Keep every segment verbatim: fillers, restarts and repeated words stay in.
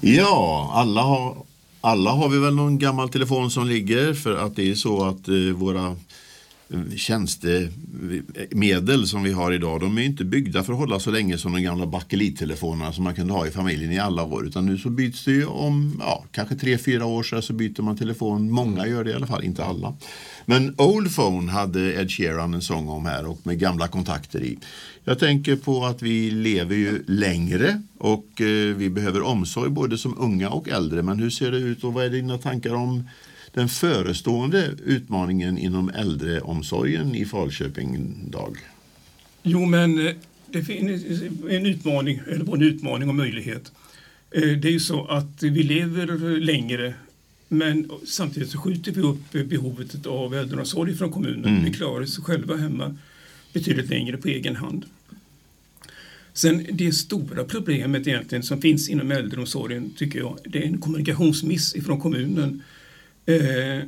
Ja, alla har, alla har vi väl någon gammal telefon som ligger, för att det är så att eh, våra tjänstemedel som vi har idag, de är inte byggda för att hålla så länge som de gamla bakelittelefonerna som man kunde ha i familjen i alla år, utan nu så byts det ju om, ja, kanske tre, fyra år så, så byter man telefon. Många gör det i alla fall, inte alla. Men Old Phone hade Ed Sheeran en sång om här, och med gamla kontakter i. Jag tänker på att vi lever ju längre och eh, vi behöver omsorg både som unga och äldre, men hur ser det ut och vad är dina tankar om den förestående utmaningen inom äldreomsorgen i Falköping, Dag? Jo, men det finns en utmaning, eller både en utmaning och möjlighet. Det är ju så att vi lever längre, men samtidigt så skjuter vi upp behovet av äldreomsorg från kommunen. Mm. Vi klarar oss själva hemma betydligt längre på egen hand. Sen det stora problemet egentligen som finns inom äldreomsorgen, tycker jag, det är en kommunikationsmiss ifrån kommunen. Eh,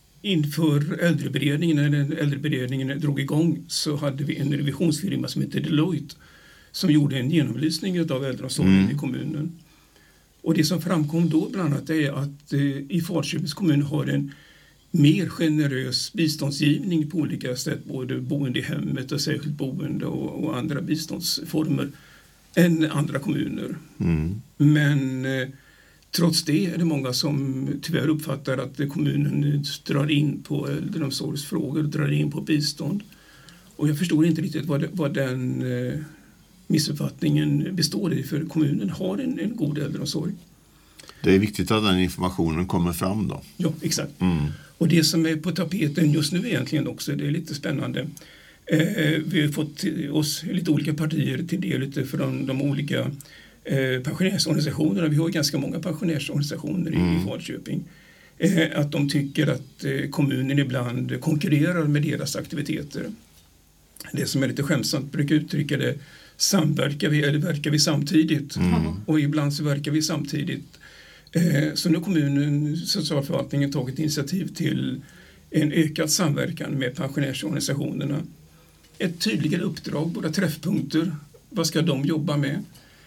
inför äldreberedningen, när äldreberedningen drog igång, så hade vi en revisionsfirma som heter Deloitte som gjorde en genomlysning av äldreomsorgen mm. i kommunen. Och det som framkom då bland annat är att eh, i Falköpings kommun har en mer generös biståndsgivning på olika sätt, både boende i hemmet och särskilt boende och, och andra biståndsformer än andra kommuner. Mm. Men eh, trots det är det många som tyvärr uppfattar att kommunen drar in på äldreomsorgsfrågor, drar in på bistånd. Och jag förstår inte riktigt vad, det, vad den eh, missuppfattningen består i, för kommunen har en, en god äldreomsorg. Det är viktigt att den informationen kommer fram då. Ja, exakt. Mm. Och det som är på tapeten just nu egentligen också, det är lite spännande. Eh, vi har fått oss lite olika partier till del från de olika eh, pensionärsorganisationerna. Vi har ganska många pensionärsorganisationer mm. i, i Falköping. Eh, att de tycker att eh, kommunen ibland konkurrerar med deras aktiviteter. Det som är lite skämsamt brukar uttrycka det, samverkar vi eller verkar vi samtidigt? Mm. Och ibland så verkar vi samtidigt. Så nu har kommunen, socialförvaltningen, tagit initiativ till en ökad samverkan med pensionärsorganisationerna. Ett tydligare uppdrag, båda träffpunkter. Vad ska de jobba med?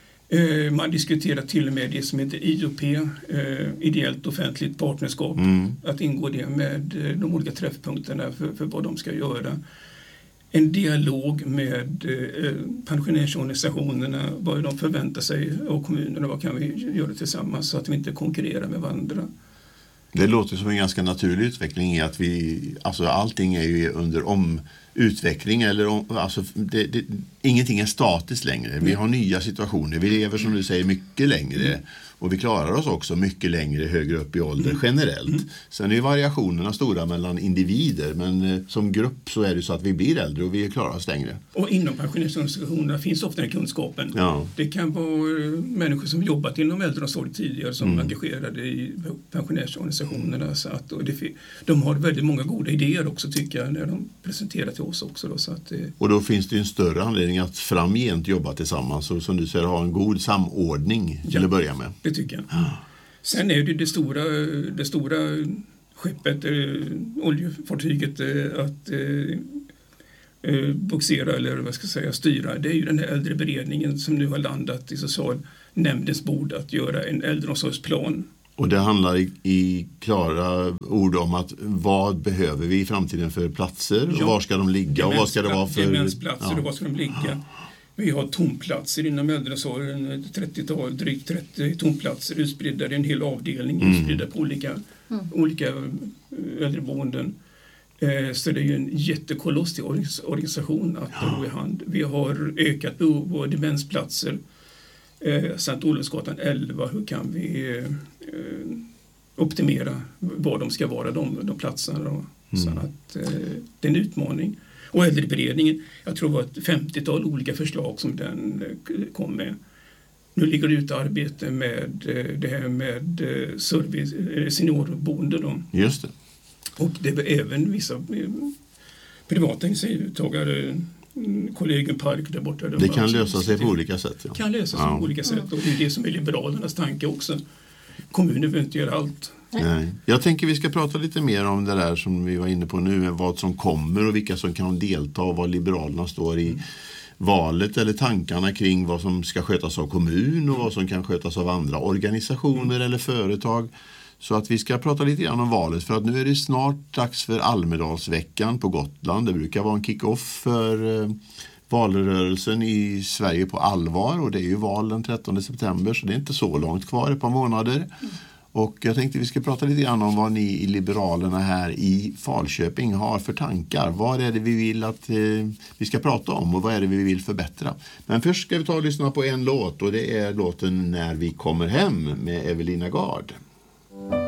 Man diskuterar till och med det som heter I O P, ideellt offentligt partnerskap. Mm. Att ingå det med de olika träffpunkterna för, för vad de ska göra. En dialog med eh, pensionärsorganisationerna, vad de förväntar sig av kommunerna, vad kan vi göra tillsammans så att vi inte konkurrerar med varandra. Det låter som en ganska naturlig utveckling i att vi, alltså allting är ju under om utveckling, eller om, alltså det, det, ingenting är statiskt längre. Mm. Vi har nya situationer, vi lever som du säger mycket längre mm. och vi klarar oss också mycket längre högre upp i ålder mm. generellt. Mm. Sen är variationerna stora mellan individer, men eh, som grupp så är det så att vi blir äldre och vi klarar oss längre. Och inom pensionärsorganisationerna finns ofta den kunskapen. Ja. Det kan vara människor som jobbat inom äldreomsorg tidigare som mm. är engagerade i pensionärsorganisationerna, så att, och det, de har väldigt många goda idéer också, tycker jag, när de presenterar till oss också. Då, så att, eh. Och då finns det en större anledning att framgent jobba tillsammans och som du säger ha en god samordning till ja, att börja med. Det tycker jag. Ah. Sen är det det stora, det stora skeppet, eh, oljefartyget eh, att eh, boxera eller vad ska jag säga, styra. Det är ju den här äldreberedningen som nu har landat i socialnämndens bord att göra en äldreomsorgsplan. Och det handlar i, i klara ord om att vad behöver vi i framtiden för platser, ja, och var ska de ligga och vad ska det vara för demensplatser, ja, och var ska de ligga. Vi har tomplatser inom äldreomsorgen, trettiotal, drygt trettio tomplatser utspridda, det är en hel avdelning mm. utspridda på olika, mm. olika äldreboenden. Eh, så det är ju en jättekoloss till organisation att ja. ta i hand. Vi har ökat behov av demensplatser. Eh, Sankt Olofsgatan elva, hur kan vi eh, optimera vad de ska vara, de, de platserna då? Mm. Så att eh, det är en utmaning. Och äldreberedningen, jag tror det var ett femtiotal olika förslag som den kom med. Nu ligger det ute arbete med det här med service, seniorboende då. Just det. Och det är även vissa privata initiativtagare, Kollegium Park där borta. Det kan lösa sig på olika sätt. Ja. kan lösa sig ja. på olika sätt, och det är det som är liberalernas tanke också. Kommunen behöver inte göra allt. Nej. Jag tänker vi ska prata lite mer om det där som vi var inne på nu, vad som kommer och vilka som kan delta och vad liberalerna står i. valet eller tankarna kring vad som ska skötas av kommun och vad som kan skötas av andra organisationer mm. eller företag. Så att vi ska prata lite grann om valet, för att nu är det snart dags för Almedalsveckan på Gotland. Det brukar vara en kick-off för eh, valrörelsen i Sverige på allvar, och det är ju val den trettonde september, så det är inte så långt kvar, ett par månader. Mm. Och jag tänkte vi ska prata lite grann om vad ni i Liberalerna här i Falköping har för tankar. Vad är det vi vill att eh, vi ska prata om och vad är det vi vill förbättra? Men först ska vi ta och lyssna på en låt, och det är låten När vi kommer hem med Evelina Gard.